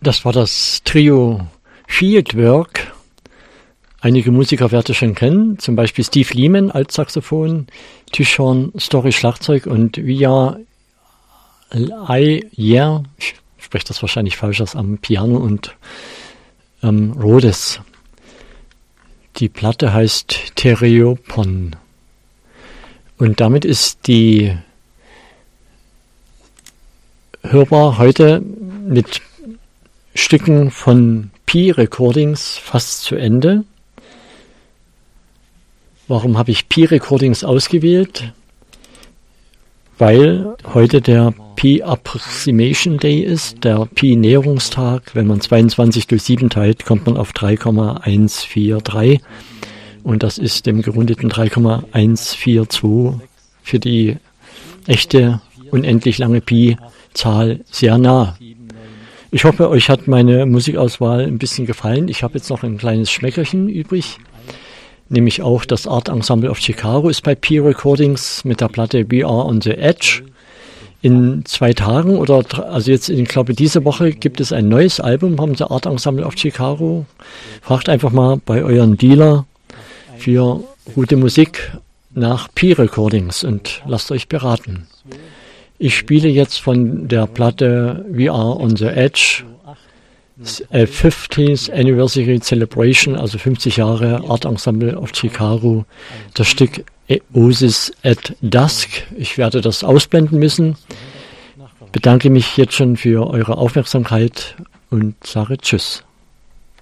Das war das Trio Fieldwork. Einige Musiker werdet ihr schon kennen, zum Beispiel Steve Lehman als Saxophon, Tichorn, Story Schlagzeug und Via Iyer, ich spreche das wahrscheinlich falsch aus, am Piano und Rhodes. Die Platte heißt Tereopon. Und damit ist die hörbar heute mit Stücken von Pi Recordings fast zu Ende. Warum habe ich Pi Recordings ausgewählt? Weil heute der Pi Approximation Day ist, der Pi Näherungstag. Wenn man 22 durch 7 teilt, kommt man auf 3,143. Und das ist dem gerundeten 3,142 für die echte unendlich lange Pi-Zahl sehr nah. Ich hoffe, euch hat meine Musikauswahl ein bisschen gefallen. Ich habe jetzt noch ein kleines Schmeckerchen übrig, nämlich auch das Art Ensemble of Chicago ist bei Pi Recordings mit der Platte We Are on the Edge. In 2 Tagen also jetzt, ich glaube, diese Woche gibt es ein neues Album vom The Art Ensemble of Chicago. Fragt einfach mal bei euren Dealer für gute Musik nach Pi Recordings und lasst euch beraten. Ich spiele jetzt von der Platte We Are on the Edge, 50th Anniversary Celebration, also 50 Jahre Art Ensemble of Chicago, das Stück Oasis at Dusk. Ich werde das ausblenden müssen. Bedanke mich jetzt schon für eure Aufmerksamkeit und sage Tschüss.